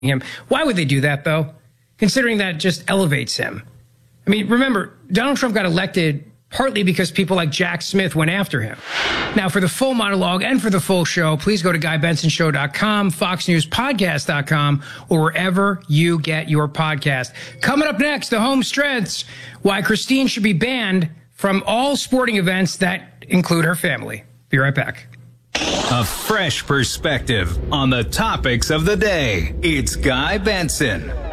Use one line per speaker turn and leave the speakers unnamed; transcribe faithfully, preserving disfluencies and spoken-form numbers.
him. Why would they do that, though? Considering that just elevates him. I mean, remember, Donald Trump got elected partly because people like Jack Smith went after him. Now, for the full monologue and for the full show, please go to guy benson show dot com, fox news podcast dot com, or wherever you get your podcast. Coming up next, the home stretch, why Christine should be banned from all sporting events that include her family. Be right back.
A fresh perspective on the topics of the day. It's Guy Benson.